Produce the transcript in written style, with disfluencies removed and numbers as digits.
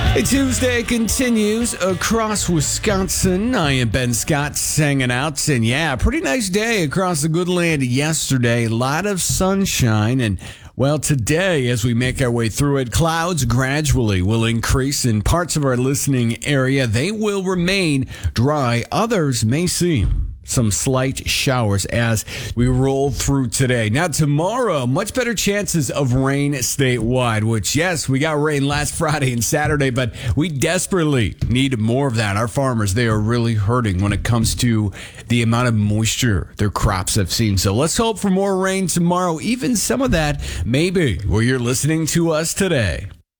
Hey, Tuesday continues across Wisconsin. I am Ben Scott hanging out. And yeah, pretty nice day across the good land yesterday. A lot of sunshine. And well, today, as we make our way through it, clouds gradually will increase in parts of our listening area. They will remain dry. Others may see some slight showers as we roll through today. Now, tomorrow, much better chances of rain statewide, which, yes, we got rain last Friday and Saturday, but we desperately need more of that. Our farmers, they are really hurting when it comes to the amount of moisture their crops have seen. So let's hope for more rain tomorrow. Even some of that maybe where you're listening to us today.